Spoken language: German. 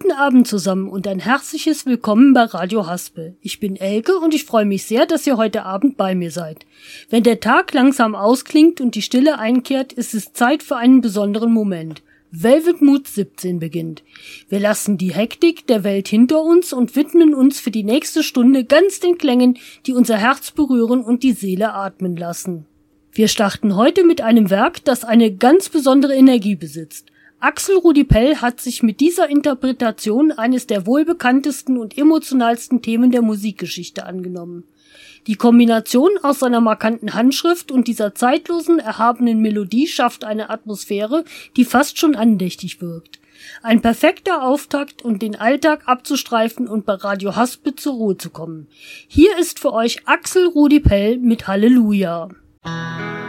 Guten Abend zusammen und ein herzliches Willkommen bei Radio Haspel. Ich bin Elke und ich freue mich sehr, dass ihr heute Abend bei mir seid. Wenn der Tag langsam ausklingt und die Stille einkehrt, ist es Zeit für einen besonderen Moment. Velvet Mood 17 beginnt. Wir lassen die Hektik der Welt hinter uns und widmen uns für die nächste Stunde ganz den Klängen, die unser Herz berühren und die Seele atmen lassen. Wir starten heute mit einem Werk, das eine ganz besondere Energie besitzt. Axel Rudi Pell hat sich mit dieser Interpretation eines der wohlbekanntesten und emotionalsten Themen der Musikgeschichte angenommen. Die Kombination aus seiner markanten Handschrift und dieser zeitlosen, erhabenen Melodie schafft eine Atmosphäre, die fast schon andächtig wirkt. Ein perfekter Auftakt, um den Alltag abzustreifen und bei Radio Haspel zur Ruhe zu kommen. Hier ist für euch Axel Rudi Pell mit Halleluja.